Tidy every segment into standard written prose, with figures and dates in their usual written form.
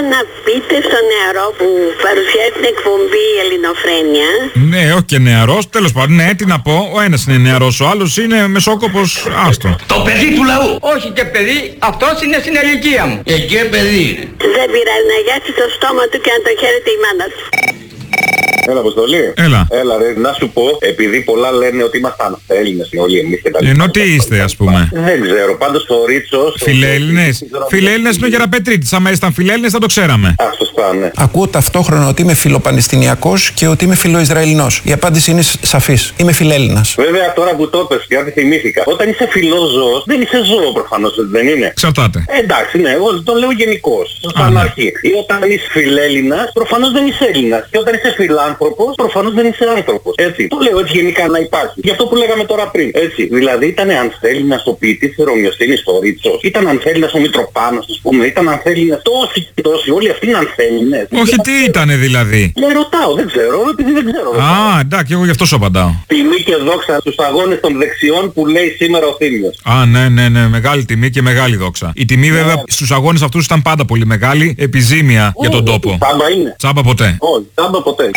να πείτε στο νεαρό που παρουσιάζει την εκπομπή Ελληνοφρένεια. Ναι, όχι και νεαρός, τέλος πάντων, ναι, τι να πω. Ο ένας είναι νεαρός, ο άλλος είναι μεσόκοπος, άστο. Το παιδί του λαού. Όχι και παιδί, αυτός είναι στην ηλικία μου. Και παιδί είναι. Δεν πειράζει, να γιάσει το στόμα του και να το χαίρεται η μάνα του. Έλα, Αποστολή. Έλα ρε, να σου πω, επειδή πολλά λένε ότι ήμασταν Έλληνες όλοι εμείς και τα λοιπά. Ενώ τι είστε, ας πούμε? Δεν ξέρω, πάντως το Ρίτσος... Φιλέλληνες. Φιλέλληνες είναι ο Γεραπετρίτης. Άμα ήσταν φιλέλληνες θα το ξέραμε. Σωστά, ναι. Ακούω ταυτόχρονα ότι είμαι φιλοπαλαιστινιακός και ότι είμαι φιλοϊσραηλινός. Η απάντηση είναι σαφής. Είμαι φιλέλληνας. Βέβαια, τώρα που το είπες και αν θυμήθηκα, όταν είσαι φιλόζωος, δεν είσαι ζώο προφανώς, δεν είναι? Εξαρτάται. Εντάξει, ναι, εγώ το λέω γενικώς, σαν αρχή. Ή όταν είσαι φιλέλληνας, προφανώς δεν είσαι Έλληνας. Και όταν είσαι φιλάνθρωπος, προφανώς δεν είσαι άνθρωπος. Έτσι. Το λέω έτσι γενικά να υπάρχει. Γι' αυτό που λέγαμε τώρα πριν. Έτσι. Δηλαδή ήταν ανθέλληνας ο ποιητής Χερομοιοσθήνης στο Ρίτσος. Ήταν ανθέλληνας ο Μητροπάνος, ας πούμε. Ήταν ανθέλληνας τόσοι και τόσοι. Όλοι αυτοί είναι ανθέλληνες. Όχι, τι ήτανε δηλαδή? Ναι, ρωτάω, δεν ξέρω, επειδή δεν ξέρω. Α, εντάξει, εγώ γι' αυτό σου απαντάω. Τιμή και δόξα στους αγώνες των δεξιών που λέει σήμερα ο Θήμιος. Α, ναι, μεγάλη τιμή και μεγάλη δόξα. Η τιμή βέβαια στους αγώνες αυτούς ήταν πάντα πολύ μεγάλη, επιζήμια για τον τόπο. Τσάμπα είναι. Τσάμπα ποτέ. Όχι, τσάμπα ποτέ.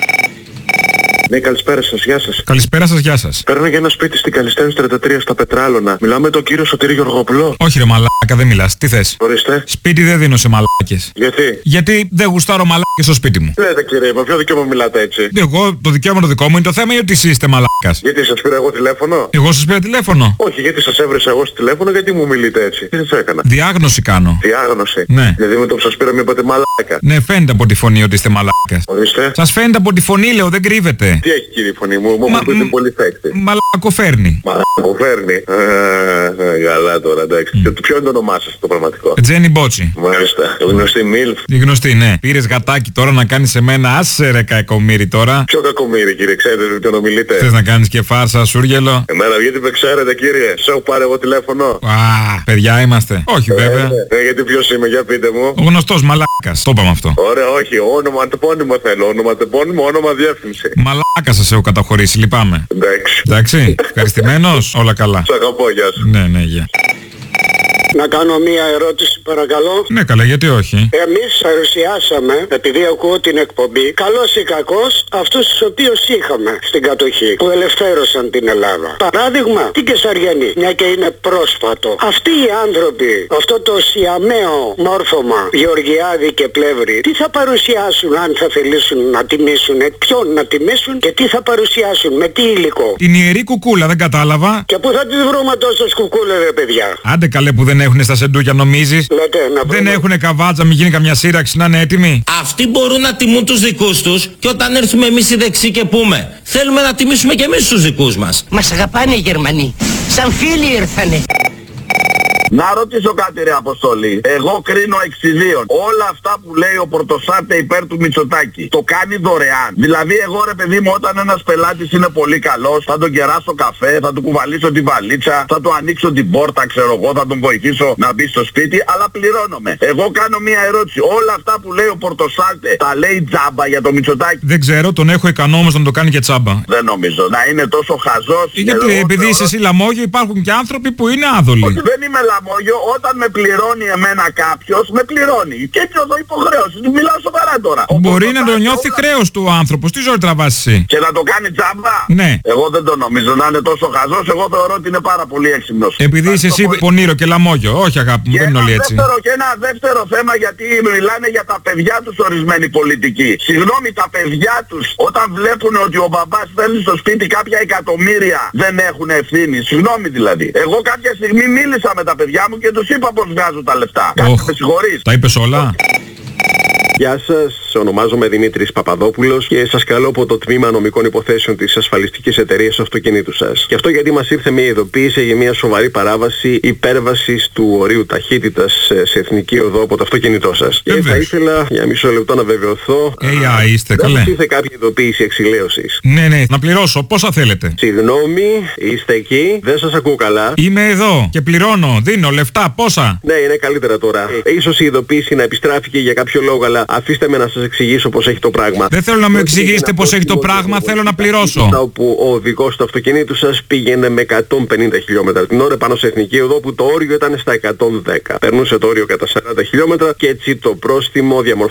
Ναι, καλησπέρα σας, γεια σας. Καλησπέρα σας, γεια σας. Παίρνω για ένα σπίτι στην Καλιστέρης 33 στα Πετράλωνα. Μιλάω με τον κύριο Σωτήρη Γεωργοπουλό. Όχι ρε μαλάκα, δεν μιλάς. Τι θες? Ορίστε. Σπίτι δεν δίνω σε μαλάκες. Γιατί? Γιατί δεν γουστάρω μαλάκες στο σπίτι μου. Λέτε κύριε, με ποιο δικαίωμα μιλάτε έτσι? Εγώ, το δικαίωμα το δικό μου είναι το θέμα ή ότι εσείς είστε μαλάκας? Γιατί σας πήρα εγώ τηλέφωνο? Εγώ σας πήρα τηλέφωνο. Όχι, γιατί σας έβρισα εγώ στο τηλέφωνο, γιατί μου μιλείτε έτσι? Τι σας έκανα? Διάγνωση κάνω. Διάγνωση. Ναι. Δηλαδή με το που σας πήρα με είπατε μαλάκα. Ναι, φαίνεται από τη φωνή ότι είστε μαλάκας. Ορίστε. Σας φαίνεται από τη φωνή, λέω, δεν κρύβεται. Τι έχει κύριε φωνή μου, μου είναι πολύ φέκτη. Μαλακοφέρνει. Μαλακοφέρνει. Καλά τώρα, εντάξει. Και ποιο είναι το όνομά σας το πραγματικό? Τζένι Μπότσι. Μάλιστα. Γνωστή Μίλφ. Η γνωστή, ναι. Πήρες γατάκι τώρα να κάνεις σε μένα, άσε ρε κακομύρι τώρα. Ποιο κακομύρι κύριε, ξέρετε τι τον ομιλείτε? Θες να κάνεις και φάρσα, σούργελο? Εμένα γιατί με ξέρετε κύριε, σε έχω πάρει εγώ τηλέφωνο. Α, παιδιά είμαστε. Όχι βέβαια. Γιατί ποιος είμαι, για πείτε μου. Ο γνωστός μαλάκας, το είπαμε αυτό. Ωραία, όχι, όνομα τεπώνυμο θέλω, όνομα τεπώνυμο, όνομα διεύθυνση. Μαλάκα σας έχω καταχωρήσει, λυπάμαι. Εντάξει. Εντάξει, ευχαριστημένος, όλα καλά. Σ' αγαπώ, γεια σου. Ναι, γεια. Να κάνω μία ερώτηση παρακαλώ. Ναι καλά, γιατί όχι? Εμείς παρουσιάσαμε, επειδή ακούω την εκπομπή, καλός ή κακός, αυτούς τους οποίους είχαμε στην κατοχή, που ελευθέρωσαν την Ελλάδα. Παράδειγμα, την Κεσαριανή, μια και είναι πρόσφατο. Αυτοί οι άνθρωποι, αυτό το σιαμαίο μόρφωμα, Γεωργιάδη και Πλεύρη, τι θα παρουσιάσουν αν θα θελήσουν να τιμήσουν, ποιον να τιμήσουν και τι θα παρουσιάσουν, με τι υλικό? Την ιερή κουκούλα, δεν κατάλαβα. Και πού θα τη βρούμε τόσες κουκούλες ρε παιδιά? Άντε καλέ που δεν έχουνε στα σεντούκια νομίζεις? Λέτε, δεν έχουνε καβάτσα, μην γίνει καμιά σύραξη να είναι έτοιμοι. Αυτοί μπορούν να τιμούν τους δικούς τους και όταν έρθουμε εμείς οι δεξιοί και πούμε θέλουμε να τιμήσουμε και εμείς τους δικούς μας. Μας αγαπάνε οι Γερμανοί, σαν φίλοι ήρθανε. Να ρωτήσω κάτι ρε Αποστολή. Εγώ κρίνω εξιδίων. Όλα αυτά που λέει ο Πορτοσάτε υπέρ του Μητσοτάκη το κάνει δωρεάν. Δηλαδή εγώ ρε παιδί μου, όταν ένας πελάτης είναι πολύ καλός, θα τον κεράσω καφέ, θα του κουβαλήσω τη βαλίτσα, θα του ανοίξω την πόρτα, ξέρω εγώ, θα τον βοηθήσω να μπει στο σπίτι, αλλά πληρώνομαι. Εγώ κάνω μια ερώτηση. Όλα αυτά που λέει ο Πορτοσάτε τα λέει τζάμπα για το Μητσοτάκη? Δεν ξέρω, τον έχω ικανό όμως να το κάνει και τσάμπα. Δεν νομίζω. Να είναι τόσο χαζός. Γιατί επειδή είσαι εσύ λαμόγιο, υπάρχουν και άνθρωποι που είναι άδολοι. Όχι, δεν είμαι λαμόγιο. Όταν με πληρώνει εμένα κάποιος, με πληρώνει. Και έτσι εδώ υποχρέωση. Μιλάω σοβαρά τώρα. Μπορεί να το νιώθει χρέος του άνθρωπος. Τι ζωή τραβάς εσύ? Και να το κάνει τζάμπα? Ναι. Εγώ δεν το νομίζω να είναι τόσο χαζός. Εγώ θεωρώ ότι είναι πάρα πολύ έξυπνος. Επειδή είσαι εσύ πονήρο και λαμόγιο. Όχι αγάπη μου, δεν είναι όλοι έτσι. Και ένα δεύτερο θέμα, γιατί μιλάνε για τα παιδιά τους ορισμένοι πολιτικοί. Συγγνώμη, τα παιδιά τους όταν βλέπουν ότι ο μπαμπάς φέρνει στο σπίτι κάποια εκατομμύρια, δεν έχουν ευθύνη. Συγγνώμη δηλαδή. Εγώ κάποια στιγμή μίλησα με τα παιδιά μου και τους είπα πως βγάζω τα λεφτά. Με συγχωρείς. Τα είπες όλα? Γεια σας, ονομάζομαι Δημήτρης Παπαδόπουλος και σας καλώ από το Τμήμα Νομικών Υποθέσεων της Ασφαλιστικής Εταιρείας Αυτοκινήτου σας. Και αυτό γιατί μας ήρθε μια ειδοποίηση για μια σοβαρή παράβαση υπέρβασης του ορίου ταχύτητας σε εθνική οδό από το αυτοκίνητό σας. Και θα ήθελα για μισό λεπτό να βεβαιωθώ. Είστε καλέ. Δεν ήρθε κάποια ειδοποίηση εξηλαίωσης? Ναι, να πληρώσω. Πόσα θέλετε? Συγγνώμη, είστε εκεί? Δεν σας ακούω καλά. Είμαι εδώ και πληρώνω. Δίνω λεφτά. Πόσα? Ναι, είναι καλύτερα τώρα. Ίσως η ειδοποίηση να επιστράφηκε για κάποιο λόγο, αλλά αφήστε με να σας εξηγήσω πώς έχει το πράγμα. Δεν θέλω να μου εξηγήσετε πώς έχει το πράγμα, θέλω να πληρώσω. Όπου ο οδηγός του αυτοκινήτου σας πήγαινε με 150 χιλιόμετρα την ώρα πάνω σε εθνική οδό που το όριο ήταν στα 110. Περνούσε το όριο κατά 40 χιλιόμετρα και έτσι το πρόστιμο διαμορφώνεται